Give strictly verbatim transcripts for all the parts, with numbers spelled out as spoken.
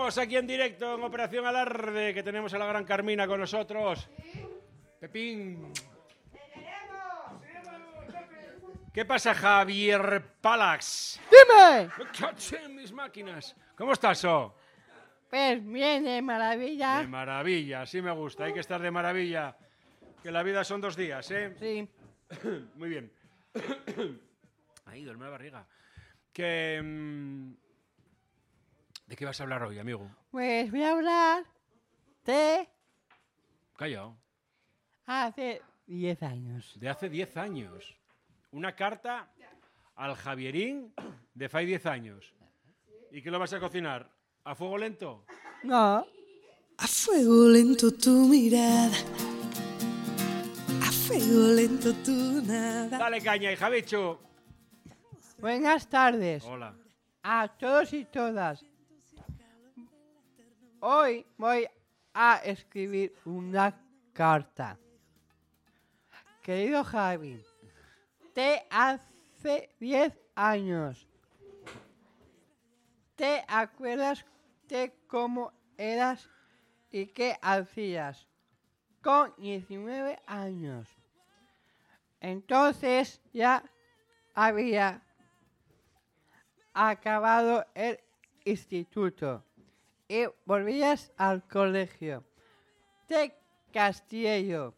Estamos aquí en directo en Operación Alarde, que tenemos a la gran Carmina con nosotros. Pepín. ¿Qué pasa, Javier Palax? ¡Dime! ¡Caché mis máquinas! ¿Cómo estás, So? Pues bien, de maravilla. De maravilla, sí me gusta, hay que estar de maravilla. Que la vida son dos días, ¿eh? Sí. Muy bien. Ahí, duerme la barriga. Que... mmm, ¿de qué vas a hablar hoy, amigo? Pues voy a hablar de Callao. hace diez años. De hace diez años. Una carta al Javierín de fai diez años. ¿Y qué lo vas a cocinar? ¿A fuego lento? No. A fuego lento tu mirada, a fuego lento tu nada. Dale caña, hija bicho. Buenas tardes Hola. a todos y todas. Hoy voy a escribir una carta. Querido Javi, de hace diez años. ¿Te acuerdas de cómo eras y qué hacías con diecinueve años? Entonces ya había acabado el instituto y volvías al colegio de Castillo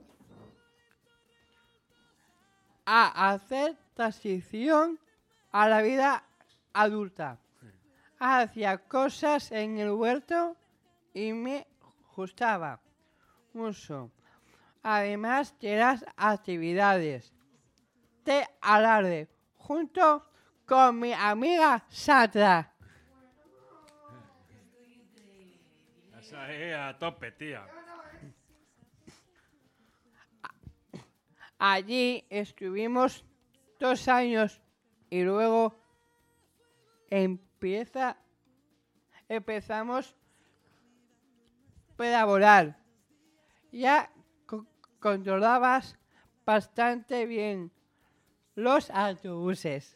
a hacer transición a la vida adulta. Hacía cosas en el huerto y me gustaba mucho. Además de las actividades de alarde junto con mi amiga Satra. Esa es a tope, tía. Allí estuvimos dos años y luego empieza, empezamos a laborar. Ya co- controlabas bastante bien los autobuses.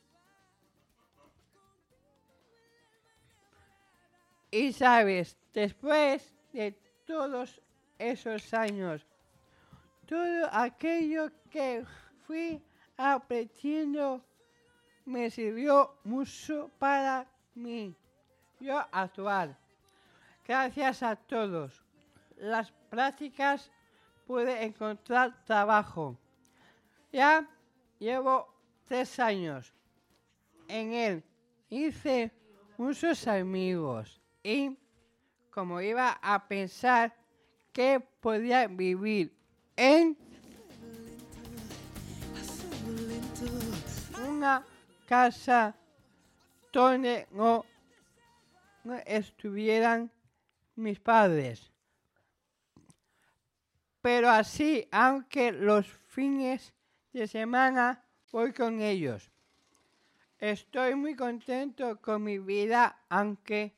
Y sabes, después de todos esos años, todo aquello que fui aprendiendo me sirvió mucho para mí, yo actuar. Gracias a todos las prácticas pude encontrar trabajo. Ya llevo tres años en él. Hice muchos amigos y como iba a pensar que podía vivir en una casa donde no, no estuvieran mis padres. Pero así, aunque los fines de semana voy con ellos. Estoy muy contento con mi vida, aunque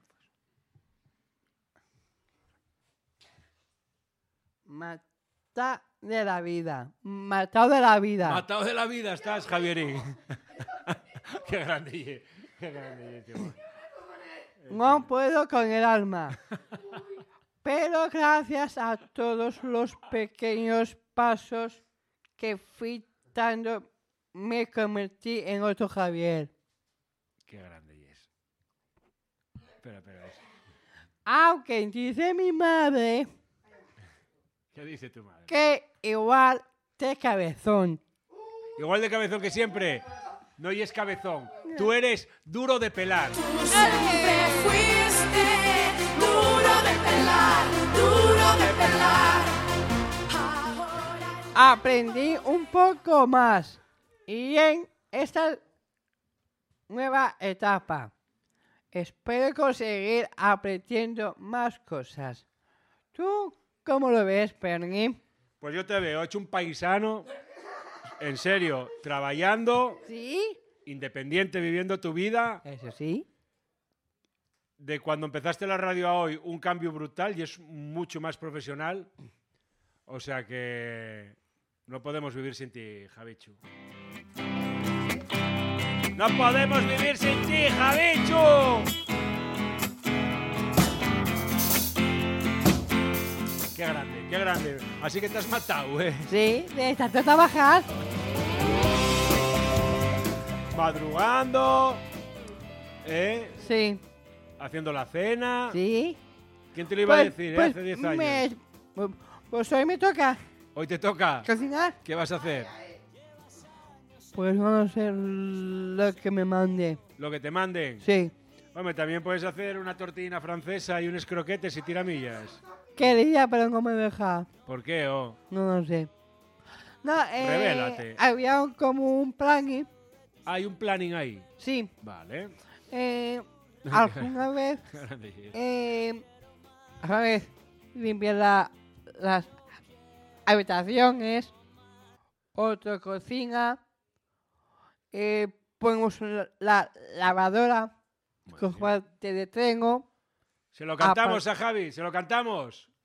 mata de la vida, matado de la vida. Matado de la vida estás, Javierín. Qué grande, qué grande, tío. No puedo con el alma. Pero gracias a todos los pequeños pasos que fui dando, me convertí en otro Javier. Qué grande es. Espera, espera. Es. Aunque dice mi madre ¿Qué dice tu madre? que igual de cabezón. Igual de cabezón que siempre. No y es cabezón. Tú eres duro de pelar. Siempre fuiste duro de pelar, duro de pelar. Ahora Aprendí un poco más y en esta nueva etapa espero conseguir aprendiendo más cosas. ¿Tú cómo lo ves, Perni? Pues yo te veo hecho un paisano, en serio, trabajando, ¿Sí? independiente, viviendo tu vida. Eso sí. De cuando empezaste la radio a hoy, un cambio brutal y es mucho más profesional. O sea que no podemos vivir sin ti, Javichu. ¡No podemos vivir sin ti, Javichu! qué grande. Así que te has matado, ¿eh? Sí, de tanto trabajar. Madrugando, ¿eh? Sí, Haciendo la cena. sí. ¿Quién te lo iba a Pues- decir, eh? pues Hace diez años. me- pues- pues hoy me toca Hoy te toca. cocinar. ¿Qué vas a hacer? Pues no sé lo que me mande. Lo que te manden. Sí. Hombre, también puedes hacer una tortilla francesa y unos croquetes y tiramillas. Quería, pero no me deja. ¿Por qué? Oh? No lo sé. No, eh, Revélate. había un- como un plan y... Hay un planning ahí. Sí. Vale. Eh, alguna vez... Eh, a ver, limpiar la, las habitaciones, otro cocina, eh, ponemos la, la lavadora Muy con bien. cual te detengo. Se lo cantamos a Javi, se lo cantamos.